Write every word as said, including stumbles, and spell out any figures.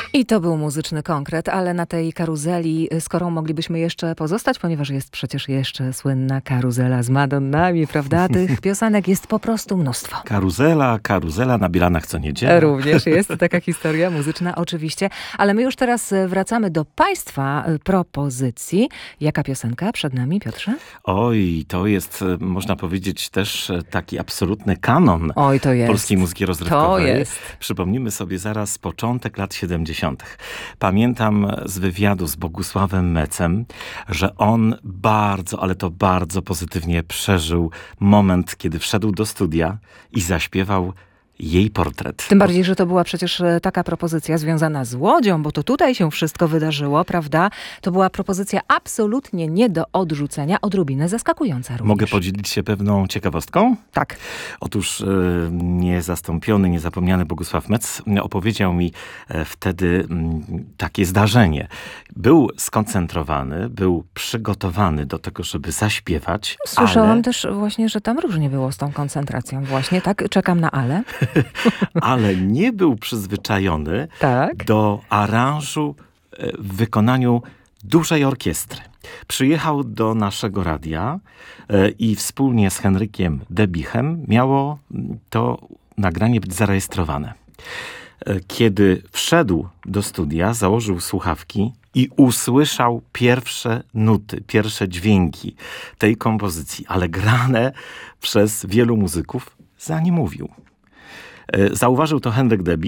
I to był muzyczny konkret, ale na tej karuzeli, skoro moglibyśmy jeszcze pozostać, ponieważ jest przecież jeszcze słynna karuzela z Madonnami, prawda? Tych piosenek jest po prostu mnóstwo. Karuzela, karuzela na Bielanach co niedzielę. Również jest taka historia muzyczna, oczywiście. Ale my już teraz wracamy do Państwa propozycji. Jaka piosenka przed nami, Piotrze? Oj, to jest, można powiedzieć, też taki absolutny kanon Oj, to jest. polskiej muzyki rozrywkowej. To jest. Przypomnimy sobie zaraz początek lat siedemdziesiątych. Pamiętam z wywiadu z Bogusławem Mecem, że on bardzo, ale to bardzo pozytywnie przeżył moment, kiedy wszedł do studia i zaśpiewał jej portret. Tym bardziej, że to była przecież taka propozycja związana z Łodzią, bo to tutaj się wszystko wydarzyło, prawda? To była propozycja absolutnie nie do odrzucenia, odrobinę zaskakująca również. Mogę podzielić się pewną ciekawostką? Tak. Otóż e, niezastąpiony, niezapomniany Bogusław Mec opowiedział mi e, wtedy m, takie zdarzenie. Był skoncentrowany, był przygotowany do tego, żeby zaśpiewać. Słyszałam ale... też właśnie, że tam różnie było z tą koncentracją właśnie, tak? Czekam na ale. ale nie był przyzwyczajony tak? do aranżu w wykonaniu dużej orkiestry. Przyjechał do naszego radia i wspólnie z Henrykiem Debichem miało to nagranie być zarejestrowane. Kiedy wszedł do studia, założył słuchawki i usłyszał pierwsze nuty, pierwsze dźwięki tej kompozycji, ale grane przez wielu muzyków, za nie mówił. Zauważył to Henryk Debich.